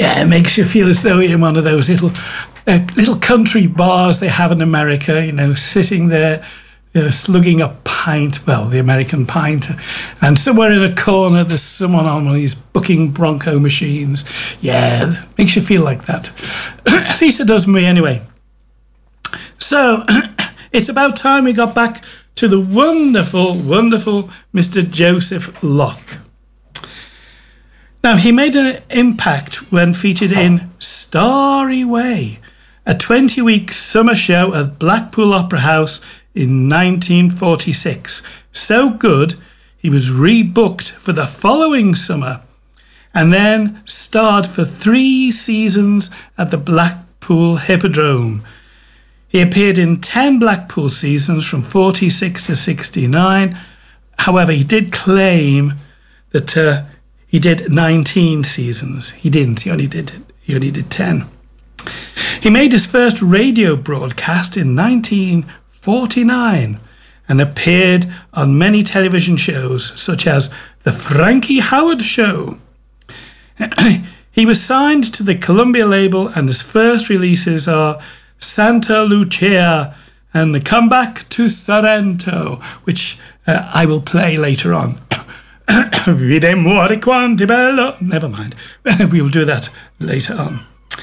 Yeah, it makes you feel as though you're in one of those little country bars they have in America, sitting there, slugging a pint, well, the American pint, and somewhere in a corner there's someone on one of these booking Bronco machines. Yeah, makes you feel like that. At least it does me anyway. So, it's about time we got back to the wonderful, wonderful Mr. Joseph Locke. Now, he made an impact when featured in Starry Way, a 20-week summer show at Blackpool Opera House in 1946. So good, he was rebooked for the following summer and then starred for 3 seasons at the Blackpool Hippodrome. He appeared in 10 Blackpool seasons from 46 to 69. However, he did claim that he did 19 seasons. He didn't. He only did 10. He made his first radio broadcast in 1949 and appeared on many television shows such as The Frankie Howard Show. He was signed to the Columbia label and his first releases are Santa Lucia and The Comeback to Sorrento, which I will play later on. Vide muore quanti bello. Never mind. We will do that later on.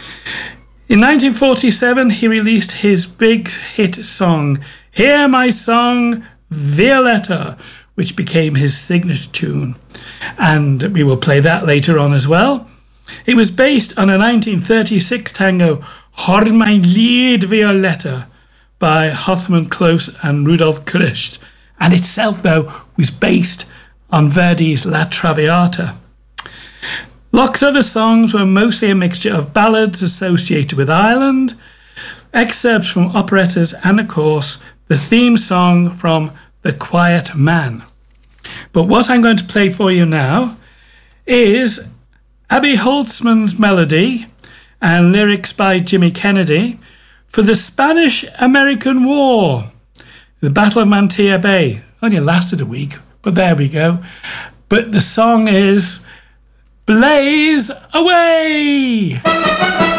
In 1947, he released his big hit song, Hear My Song, Violetta, which became his signature tune. And we will play that later on as well. It was based on a 1936 tango, Hoor mijn lied Violetta, by Hoffmann Close and Rudolf Christ. And itself, though, was based on Verdi's La Traviata. Locke's other songs were mostly a mixture of ballads associated with Ireland, excerpts from operettas, and of course, the theme song from The Quiet Man. But what I'm going to play for you now is Abby Holtzman's melody and lyrics by Jimmy Kennedy for the Spanish-American War, the Battle of Mantilla Bay. Only lasted a week, but there we go. But the song is Blaze Away!